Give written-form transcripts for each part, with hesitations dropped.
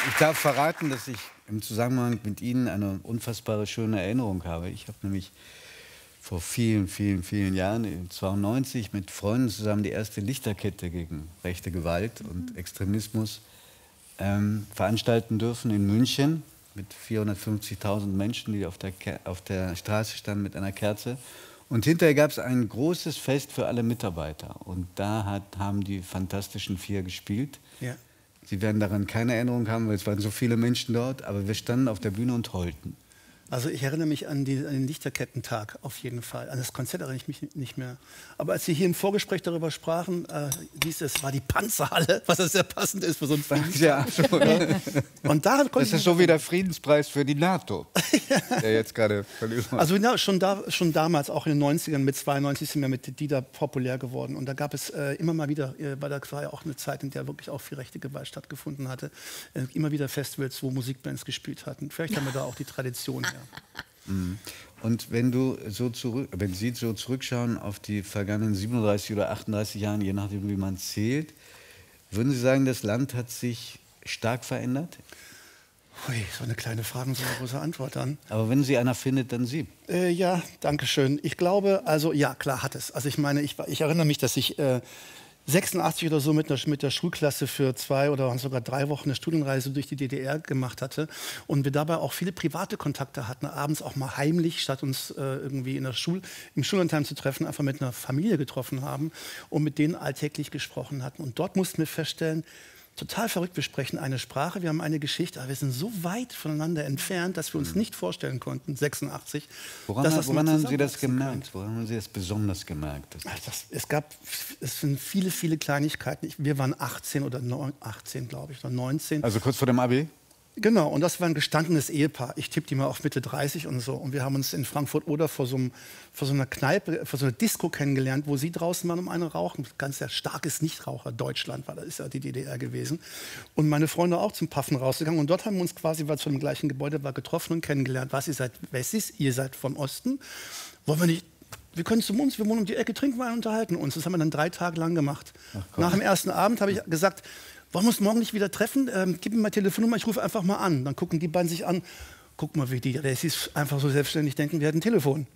Ich darf verraten, dass ich im Zusammenhang mit Ihnen eine unfassbare schöne Erinnerung habe. Ich habe nämlich vor vielen, vielen, vielen Jahren, 1992, mit Freunden zusammen die erste Lichterkette gegen rechte Gewalt und Extremismus veranstalten dürfen in München mit 450.000 Menschen, die auf der Straße standen mit einer Kerze. Und hinterher gab es ein großes Fest für alle Mitarbeiter. Und da haben die Fantastischen Vier gespielt. Ja. Sie werden daran keine Erinnerung haben, weil es waren so viele Menschen dort. Aber wir standen auf der Bühne und heulten. Also ich erinnere mich an den Lichterkettentag auf jeden Fall. An das Konzert erinnere ich mich nicht mehr. Aber als Sie hier im Vorgespräch darüber sprachen, hieß es, war die Panzerhalle, was ja sehr passend ist für so einen Friedenspreis. Ja, und da das ist so wie der Friedenspreis für die NATO, der jetzt gerade verliehen wird. Also ja, schon damals, auch in den 90ern, mit 92 sind wir mit Dieter populär geworden. Und da gab es immer mal wieder, weil das war ja auch eine Zeit, in der wirklich auch viel rechte Gewalt stattgefunden hatte, immer wieder Festivals, wo Musikbands gespielt hatten. Vielleicht haben wir da auch die Tradition her. Und wenn Sie so zurückschauen auf die vergangenen 37 oder 38 Jahre, je nachdem, wie man zählt, würden Sie sagen, das Land hat sich stark verändert? Hui, so eine kleine Frage und so eine große Antwort dann. Aber wenn Sie einer findet, dann Sie. Ja, danke schön. Ich glaube, also ja, klar hat es. Also ich meine, ich erinnere mich, dass ich 86 oder so mit der Schulklasse für 2 oder sogar 3 Wochen eine Studienreise durch die DDR gemacht hatte und wir dabei auch viele private Kontakte hatten, abends auch mal heimlich, statt uns irgendwie im Schullandheim zu treffen, einfach mit einer Familie getroffen haben und mit denen alltäglich gesprochen hatten. Und dort mussten wir feststellen, total verrückt, wir sprechen eine Sprache, wir haben eine Geschichte, aber wir sind so weit voneinander entfernt, dass wir uns nicht vorstellen konnten, 86. Woran haben Sie das gemerkt? Woran haben Sie das besonders gemerkt? Es sind viele, viele Kleinigkeiten. Wir waren 18 oder 18, glaube ich, oder 19. Also kurz vor dem Abi? Genau, und das war ein gestandenes Ehepaar. Ich tippe die mal auf Mitte 30 und so. Und wir haben uns in Frankfurt-Oder vor so einer Kneipe, vor so einer Disco kennengelernt, wo sie draußen waren, um eine rauchen. Ganz sehr starkes Nichtraucher Deutschland, weil das ist ja die DDR gewesen. Und meine Freunde auch zum Paffen rausgegangen. Und dort haben wir uns quasi, weil es von dem gleichen Gebäude war, getroffen und kennengelernt. Ihr seid Wessis, ihr seid vom Osten. Wollen wir nicht... Wir können zu uns, wir wohnen um die Ecke, trinken wir und unterhalten uns. Das haben wir dann 3 Tage lang gemacht. Nach dem ersten Abend habe ich gesagt, wollen wir uns morgen nicht wieder treffen? Gib mir mal Telefonnummer, ich rufe einfach mal an. Dann gucken die beiden sich an. Guck mal, wie die ist einfach so selbstständig denken, wir hätten ein Telefon.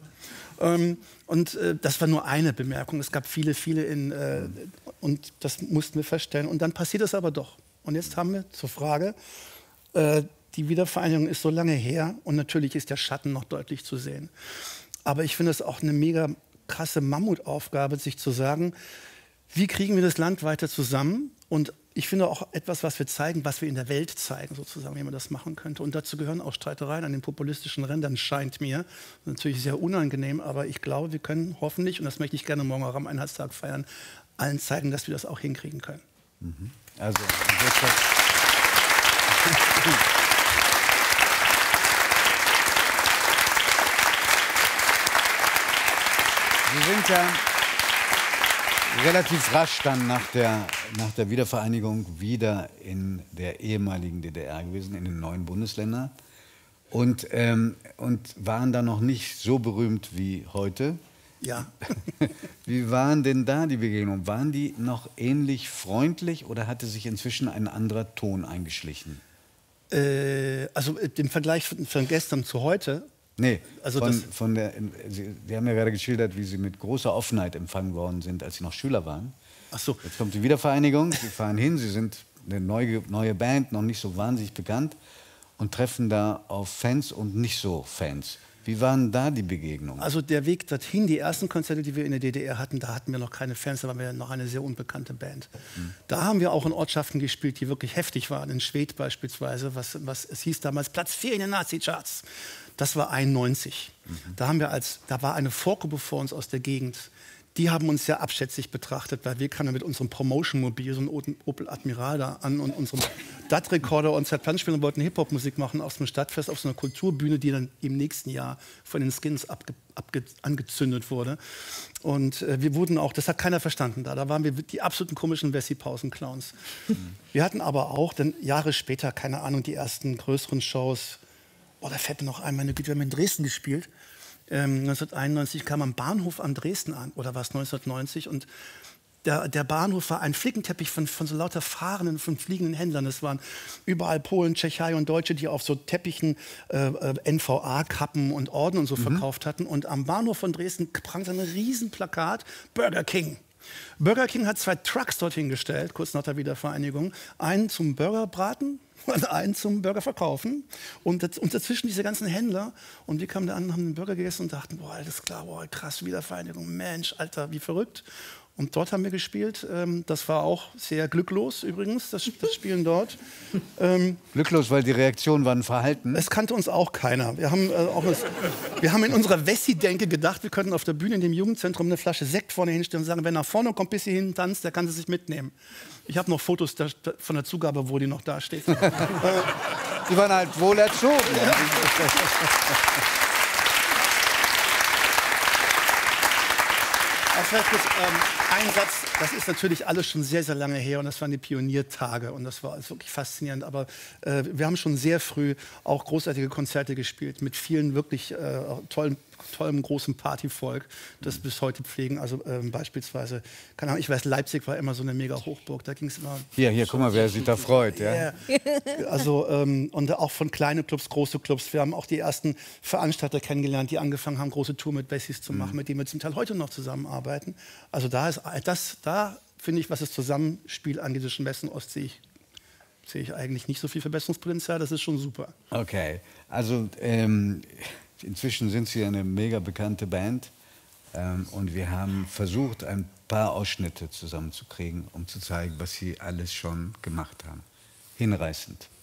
Das war nur eine Bemerkung. Es gab viele, viele und das mussten wir feststellen. Und dann passiert es aber doch. Und jetzt haben wir zur Frage, die Wiedervereinigung ist so lange her und natürlich ist der Schatten noch deutlich zu sehen. Aber ich finde es auch eine mega krasse Mammutaufgabe, sich zu sagen, wie kriegen wir das Land weiter zusammen? Und ich finde auch etwas, was wir zeigen, was wir in der Welt zeigen, sozusagen, wie man das machen könnte. Und dazu gehören auch Streitereien an den populistischen Rändern, scheint mir. Natürlich sehr unangenehm, aber ich glaube, wir können hoffentlich, und das möchte ich gerne morgen auch am Einheitstag feiern, allen zeigen, dass wir das auch hinkriegen können. Also, Sie sind ja relativ rasch dann nach der Wiedervereinigung wieder in der ehemaligen DDR gewesen, in den neuen Bundesländern. Und waren da noch nicht so berühmt wie heute. Ja. Wie waren denn da die Begegnungen? Waren die noch ähnlich freundlich oder hatte sich inzwischen ein anderer Ton eingeschlichen? Also im Vergleich von gestern zu heute? Nee, also Sie haben ja gerade geschildert, wie Sie mit großer Offenheit empfangen worden sind, als Sie noch Schüler waren. Ach so. Jetzt kommt die Wiedervereinigung, Sie fahren hin, Sie sind eine neue Band, noch nicht so wahnsinnig bekannt und treffen da auf Fans und nicht so Fans. Wie waren da die Begegnungen? Also der Weg dorthin, die ersten Konzerte, die wir in der DDR hatten, da hatten wir noch keine Fans, da waren wir noch eine sehr unbekannte Band. Da haben wir auch in Ortschaften gespielt, die wirklich heftig waren. In Schwedt beispielsweise, es hieß damals Platz 4 in den Nazi-Charts. Das war 91. Da war eine Vorgruppe vor uns aus der Gegend. Die haben uns sehr abschätzig betrachtet, weil wir kamen mit unserem Promotion-Mobil, so einem Opel Admiral da an und unserem DAT-Rekorder und Zerplanspielen und wollten Hip-Hop-Musik machen auf so einem Stadtfest, auf so einer Kulturbühne, die dann im nächsten Jahr von den Skins angezündet wurde. Und wir wurden auch, das hat keiner verstanden da. Da waren wir die absoluten komischen Wessi-Pausen-Clowns. Wir hatten aber auch dann Jahre später, keine Ahnung, die ersten größeren Shows. Oh, da fällt mir noch ein, meine Güte, wir haben in Dresden gespielt. 1991 kam am Bahnhof an Dresden an, oder war es 1990? Und Der Bahnhof war ein Flickenteppich von so lauter fahrenden, von fliegenden Händlern. Es waren überall Polen, Tschechei und Deutsche, die auf so Teppichen NVA-Kappen und Orden und so verkauft hatten. Und am Bahnhof von Dresden prangte ein Riesenplakat, Burger King. Burger King hat 2 Trucks dorthin gestellt, kurz nach der Wiedervereinigung. Einen zum Burgerbraten und einen zum Burger verkaufen. Und dazwischen diese ganzen Händler. Und wir kamen da an, haben den Burger gegessen und dachten, boah, alles klar, boah, krass, Wiedervereinigung, Mensch, Alter, wie verrückt. Und dort haben wir gespielt. Das war auch sehr glücklos übrigens, das Spielen dort. Glücklos, weil die Reaktionen waren verhalten. Es kannte uns auch keiner. Wir haben in unserer Wessi-Denke gedacht, wir könnten auf der Bühne in dem Jugendzentrum eine Flasche Sekt vorne hinstellen und sagen, wer nach vorne kommt, bis hierhin tanzt, der kann sie sich mitnehmen. Ich habe noch Fotos von der Zugabe, wo die noch da steht. Die waren halt wohl erzogen. Ja. Ein Satz, das ist natürlich alles schon sehr, sehr lange her und das waren die Pioniertage und das war wirklich faszinierend. Aber wir haben schon sehr früh auch großartige Konzerte gespielt mit vielen wirklich tollem großen Partyvolk, das bis heute pflegen. Also beispielsweise, keine Ahnung, ich weiß, Leipzig war immer so eine mega Hochburg, da ging es immer... Hier, guck mal, wer sich da freut. Ja. Also, und auch von kleinen Clubs, große Clubs. Wir haben auch die ersten Veranstalter kennengelernt, die angefangen haben, große Tour mit Wessis zu machen, mit denen wir zum Teil heute noch zusammenarbeiten. Also da finde ich, was das Zusammenspiel angeht zwischen West und Ost, sehe ich eigentlich nicht so viel Verbesserungspotenzial. Das ist schon super. Okay, also inzwischen sind Sie eine mega bekannte Band und wir haben versucht, ein paar Ausschnitte zusammenzukriegen, um zu zeigen, was Sie alles schon gemacht haben. Hinreißend.